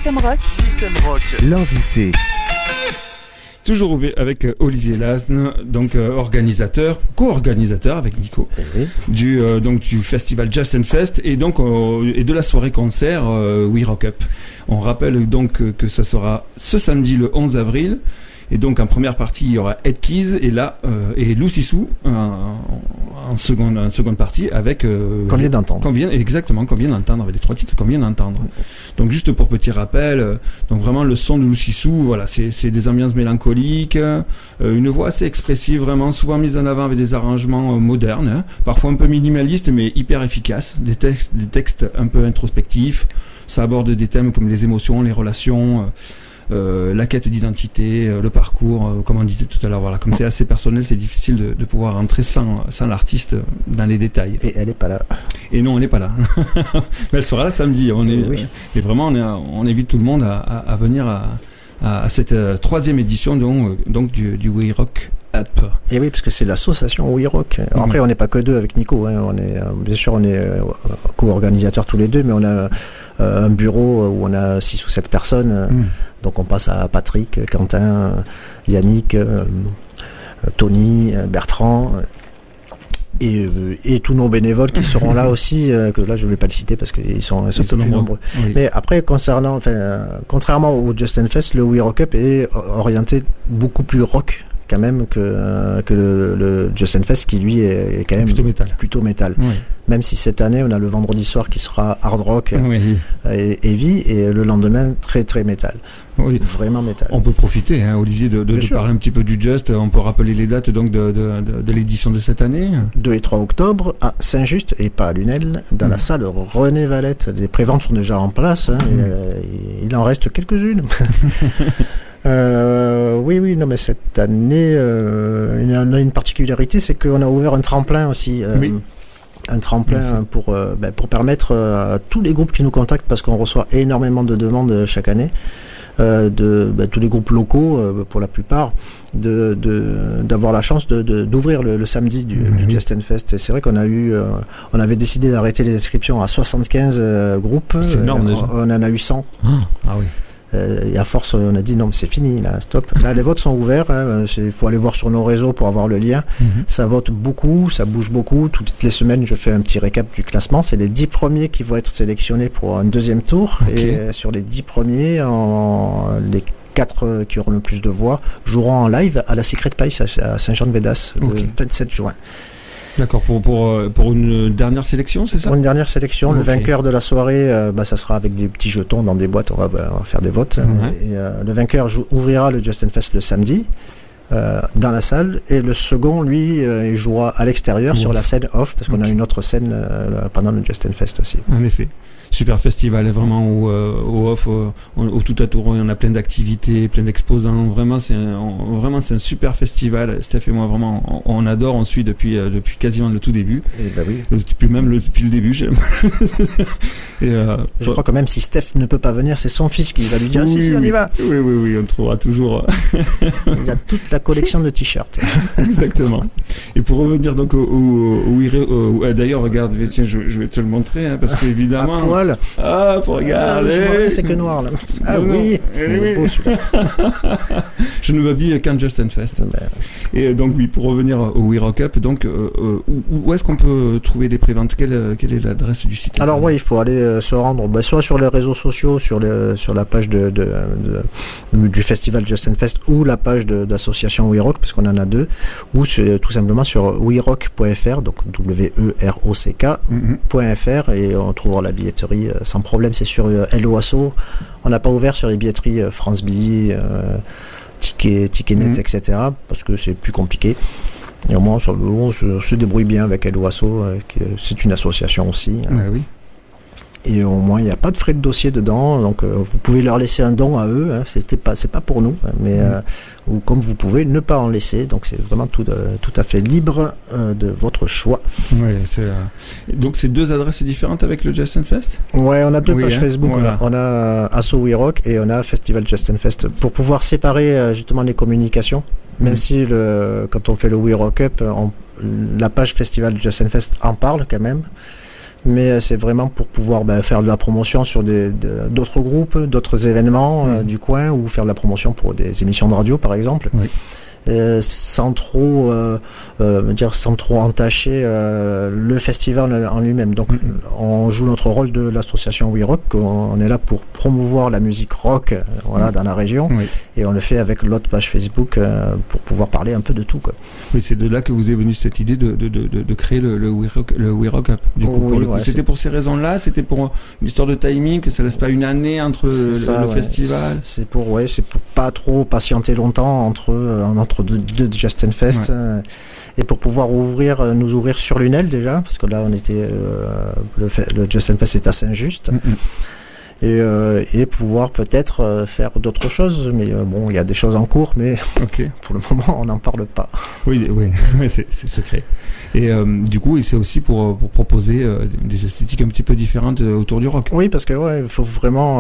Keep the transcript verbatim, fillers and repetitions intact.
System Rock. System Rock. L'invité. Toujours avec Olivier Lasne, donc euh, organisateur, co-organisateur avec Nico, oui. du euh, donc du festival Just and Fest et donc euh, et de la soirée concert euh, We Rock Up. On rappelle donc euh, que ça sera ce samedi le onze avril. Et donc en première partie il y aura Ed Keys et là euh, et Lucy Sue en, en seconde en seconde partie avec euh, qu'on vient d'entendre. Qu'on vient exactement qu'on vient d'entendre avec les trois titres qu'on vient d'entendre. Donc juste pour petit rappel, euh, donc vraiment le son de Lucy Sue, voilà, c'est c'est des ambiances mélancoliques, euh, une voix assez expressive, vraiment souvent mise en avant avec des arrangements euh, modernes, hein, parfois un peu minimalistes mais hyper efficaces, des textes des textes un peu introspectifs. Ça aborde des thèmes comme les émotions, les relations. Euh, Euh, la quête d'identité, euh, le parcours, euh, comme on disait tout à l'heure. Voilà, comme c'est assez personnel, c'est difficile de, de pouvoir rentrer sans, sans l'artiste dans les détails. Et elle n'est pas là. Et non, elle n'est pas là. Mais elle sera là samedi. On est, oui. euh, et vraiment, on, est, on invite tout le monde à, à, à venir à, à, à cette euh, troisième édition donc, donc du, du We Rock Up. Et oui, parce que c'est l'association We Rock. Alors après, on n'est pas que deux avec Nico. Hein. On est, euh, bien sûr, on est euh, co-organisateurs tous les deux, mais on a euh, un bureau où on a six ou sept personnes. Mm. Donc on passe à Patrick, Quentin, Yannick, euh, Tony, Bertrand et, et tous nos bénévoles qui seront là aussi, euh, que là je ne vais pas les citer parce qu'ils sont, ils sont un peu plus nombreux. Oui. Mais après, concernant, enfin, euh, contrairement au Just and Fest, le We Rock Up est orienté beaucoup plus rock quand même que, euh, que le, le Just and Fest qui lui est, est quand même plutôt métal. Plutôt métal. Oui. Même si cette année on a le vendredi soir qui sera hard rock oui. et heavy et le lendemain très très métal. Oui. Vraiment métal. On peut profiter, hein, Olivier, de, de, de parler un petit peu du Just. On peut rappeler les dates donc de, de, de, de l'édition de cette année. deux et trois octobre à Saint-Just et pas à Lunel, dans mmh. la salle René Valette. Les préventes sont déjà en place. Hein, mmh. et, euh, il en reste quelques-unes. Euh, oui, oui, non, mais cette année, euh, il y a une particularité, c'est qu'on a ouvert un tremplin aussi. Euh, oui. Un tremplin pour, euh, ben, pour permettre à tous les groupes qui nous contactent, parce qu'on reçoit énormément de demandes chaque année, euh, de ben, tous les groupes locaux, euh, pour la plupart, de, de, d'avoir la chance de, de, d'ouvrir le, le samedi du, mmh. du Just and Fest. Et c'est vrai qu'on a eu, euh, on avait décidé d'arrêter les inscriptions à soixante-quinze euh, groupes. C'est énorme euh, déjà. On en a eu cent. Ah, ah oui. Euh, et à force, on a dit non, mais c'est fini, là, stop. Là, les votes sont ouverts. Il hein, faut aller voir sur nos réseaux pour avoir le lien. Mm-hmm. Ça vote beaucoup, ça bouge beaucoup. Toutes les semaines, je fais un petit récap du classement. C'est les dix premiers qui vont être sélectionnés pour un deuxième tour. Okay. Et sur les dix premiers, en, les quatre qui auront le plus de voix joueront en live à la Secret Place à Saint-Jean-de-Védas okay. le vingt-sept juin. D'accord, pour, pour, pour une dernière sélection, c'est ça ? Pour une dernière sélection, okay. Le vainqueur de la soirée, euh, bah, ça sera avec des petits jetons dans des boîtes, on va, bah, on va faire des votes. Mm-hmm. Et, euh, le vainqueur jou- ouvrira le Just and Fest le samedi, euh, dans la salle, et le second, lui, euh, il jouera à l'extérieur, ouf. Sur la scène off, parce qu'on okay. a une autre scène euh, pendant le Just and Fest aussi. En effet. Super festival, vraiment au, euh, au off, au, au tout à tour, on a plein d'activités, plein d'exposants. Vraiment, c'est un, on, vraiment c'est un super festival. Steph et moi, vraiment, on, on adore, on suit depuis euh, depuis quasiment le tout début. Et bah oui. Depuis même le, depuis le début, j'aime. et, euh, Je ouais. crois que même si Steph ne peut pas venir, c'est son fils qui va lui dire oui, si si on y va. Oui oui oui, on trouvera toujours. Il a toute la collection de t-shirts. Exactement. Et pour revenir donc au, au, au, au, au d'ailleurs, regarde, tiens, je, je vais te le montrer hein, parce qu'évidemment. Ah, pour regarder. Ah, c'est que noir là. Ah non, oui. Non. oui. Beau, je ne m'habille qu'un Just and Fest. Ben... Et donc oui, pour revenir au We Rock Up, donc euh, où, où est-ce qu'on peut trouver les préventes ? Quelle, quelle est l'adresse du site ? Alors oui, il faut aller euh, se rendre, bah, soit sur les réseaux sociaux, sur le sur la page de, de, de du festival Just and Fest ou la page de, d'association We Rock, parce qu'on en a deux, ou sur, tout simplement sur we rock point f r, donc W E R O C K point F R, et on trouvera la billetterie euh, sans problème. C'est sur euh, Hello Asso. On n'a pas ouvert sur les billetteries euh, France Billy, euh, Ticket, Ticketnet, mmh. et cetera, parce que c'est plus compliqué. Et au moins, on, on se, se débrouille bien avec Hello Asso. Euh, c'est une association aussi. Hein. Ouais, oui. Et au moins, il n'y a pas de frais de dossier dedans, donc euh, vous pouvez leur laisser un don à eux. Hein, c'était pas, c'est pas pour nous, hein, mais mmh. euh, ou comme vous pouvez ne pas en laisser. Donc c'est vraiment tout, euh, tout à fait libre euh, de votre choix. Oui, c'est, euh... donc c'est deux adresses différentes avec le Just and Fest. Ouais, on a deux oui, pages hein, Facebook. Voilà. On a, on a Asso We Rock et on a Festival Just and Fest pour pouvoir séparer euh, justement les communications. Mmh. Même si le, quand on fait le We Rock Up, on, la page Festival Just and Fest en parle quand même. mais c'est vraiment pour pouvoir ben, faire de la promotion sur des, de, d'autres groupes, d'autres événements mmh. euh, du coin, ou faire de la promotion pour des émissions de radio par exemple. Oui. Euh, sans trop euh, euh, dire sans trop entacher euh, le festival en lui-même. Donc mm-hmm. on joue notre rôle de l'association We Rock. On, on est là pour promouvoir la musique rock euh, voilà, mm-hmm. dans la région, oui. et on le fait avec l'autre page Facebook euh, pour pouvoir parler un peu de tout, quoi. Oui, c'est de là que vous est venue cette idée de, de, de, de créer le, le, We Rock, le We Rock Up. Du coup, oui, pour le coup. Ouais, c'était c'est... pour ces raisons-là, c'était pour une histoire de timing, que ça laisse pas une année entre le, ça, le ouais. festival. C'est pour ouais, c'est pour pas trop patienter longtemps entre euh, entre deux de Justin Fest, ouais. euh, et pour pouvoir ouvrir, euh, nous ouvrir sur Lunel déjà, parce que là on était euh, le, fait, le Justin Fest est à Saint-Just, mm-hmm. et, euh, et pouvoir peut-être euh, faire d'autres choses, mais euh, bon, il y a des choses en cours, mais okay. pour le moment on n'en parle pas. Oui, oui, c'est, c'est secret. Et euh, du coup, c'est aussi pour, pour proposer euh, des esthétiques un petit peu différentes autour du rock. Oui, parce que ouais, il faut vraiment